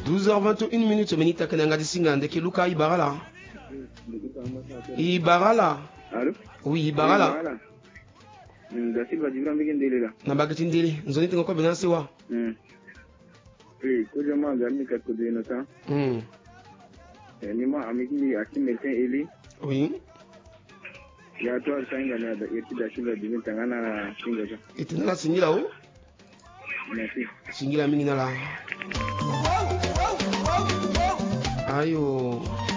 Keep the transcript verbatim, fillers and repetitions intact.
douze heures vingt et une minutes menita kenanga disinga ndeke luka ibarala. Ibarala. Allô? Oui, ibarala. Ndasi badibra mbigendele la. Na bagati ndele, nzoni tengo ko benansi wa. Mm. Eh, ko jama ngami ka ko de nota. Mm. Eh, ni ma amiki aki médecin eli. Oui. Ya to sanga na da yati da shi da dinin tangana singa ja. Itinala singila o? Merci. Singila mingi na la. Ayo.